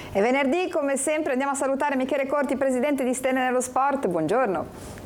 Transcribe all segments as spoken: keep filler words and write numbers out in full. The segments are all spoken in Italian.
È venerdì, come sempre andiamo a salutare Michele Corti, presidente di Stelle nello Sport. Buongiorno.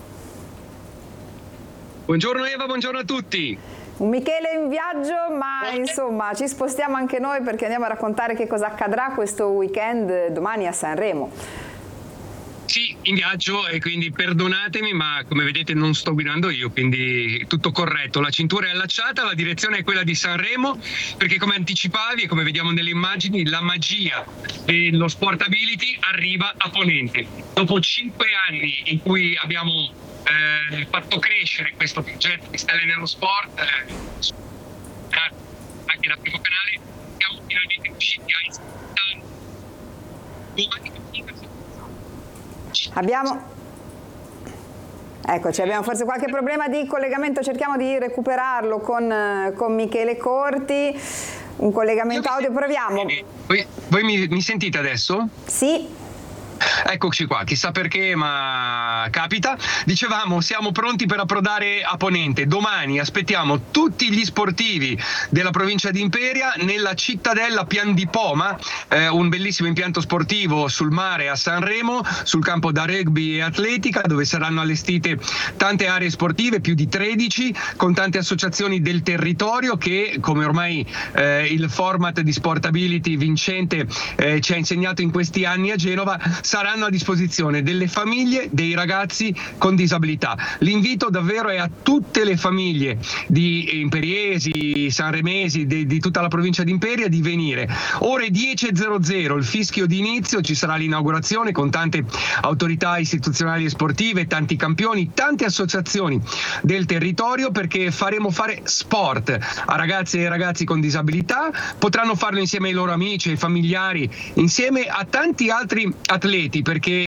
Buongiorno Eva, buongiorno a tutti. Un Michele in viaggio, ma insomma ci spostiamo anche noi perché andiamo a raccontare che cosa accadrà questo weekend domani a Sanremo. Sì, in viaggio, e quindi perdonatemi, ma come vedete non sto guidando io, quindi tutto corretto. La cintura è allacciata, la direzione è quella di Sanremo, perché come anticipavi e come vediamo nelle immagini, la magia dello Sportability arriva a Ponente. Dopo cinque anni in cui abbiamo eh, fatto crescere questo progetto di Stelle nello Sport, eh, anche da Primo Canale, siamo finalmente riusciti a esportare domani mattina. Abbiamo, eccoci, abbiamo forse qualche problema di collegamento, cerchiamo di recuperarlo con, con Michele Corti, un collegamento audio, proviamo. Voi, voi mi, mi sentite adesso? Sì. Eccoci qua, chissà perché, ma capita. Dicevamo, siamo pronti per approdare a Ponente. Domani aspettiamo tutti gli sportivi della provincia di Imperia nella cittadella Pian di Poma, eh, un bellissimo impianto sportivo sul mare a Sanremo, sul campo da rugby e atletica, dove saranno allestite tante aree sportive, più di tredici, con tante associazioni del territorio che, come ormai eh, il format di Sportability vincente eh, ci ha insegnato in questi anni a Genova, saranno a disposizione delle famiglie, dei ragazzi con disabilità. L'invito davvero è a tutte le famiglie di imperiesi, sanremesi, di, di tutta la provincia di Imperia di venire. Ore dieci e zero zero, il fischio di inizio, ci sarà l'inaugurazione con tante autorità istituzionali e sportive, tanti campioni, tante associazioni del territorio, perché faremo fare sport a ragazze e ragazzi con disabilità. Potranno farlo insieme ai loro amici, ai familiari, insieme a tanti altri atleti, perché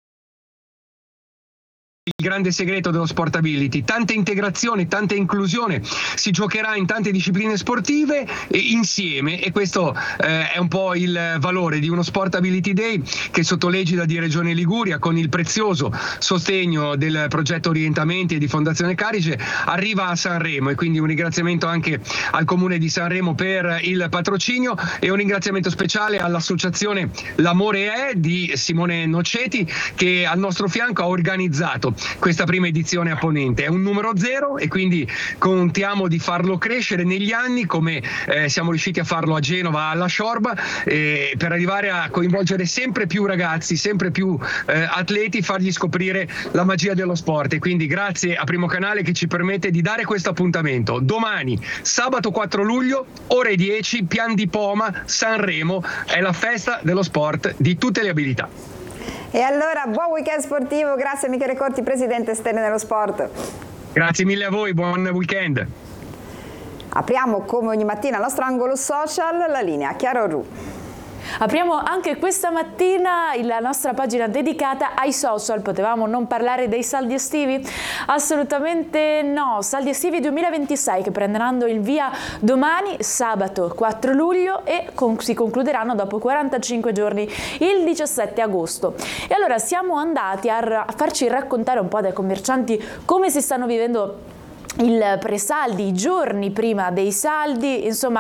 il grande segreto dello Sportability, tanta integrazione, tanta inclusione, si giocherà in tante discipline sportive e insieme, e questo eh, è un po' il valore di uno Sportability Day che sotto l'egida di Regione Liguria, con il prezioso sostegno del progetto Orientamenti e di Fondazione Carige, arriva a Sanremo, e quindi un ringraziamento anche al Comune di Sanremo per il patrocinio e un ringraziamento speciale all'associazione L'Amore È di Simone Noceti, che al nostro fianco ha organizzato questa prima edizione a Ponente. È un numero zero e quindi contiamo di farlo crescere negli anni, come eh, siamo riusciti a farlo a Genova alla Sciorba, eh, per arrivare a coinvolgere sempre più ragazzi, sempre più eh, atleti, fargli scoprire la magia dello sport. E quindi grazie a Primo Canale che ci permette di dare questo appuntamento. Domani, sabato quattro luglio, ore dieci, Pian di Poma, Sanremo, è la festa dello sport di tutte le abilità. E allora buon weekend sportivo, grazie a Michele Corti, presidente Stelle nello Sport. Grazie mille a voi, buon weekend. Apriamo come ogni mattina il nostro angolo social, la linea Chiaro Ru. Apriamo anche questa mattina la nostra pagina dedicata ai social. Potevamo non parlare dei saldi estivi? Assolutamente no. Saldi estivi duemilaventisei che prenderanno il via domani, sabato quattro luglio, e con si concluderanno dopo quarantacinque giorni, il diciassette agosto. E allora siamo andati a, a farci raccontare un po' dai commercianti come si stanno vivendo il presaldi, i giorni prima dei saldi, insomma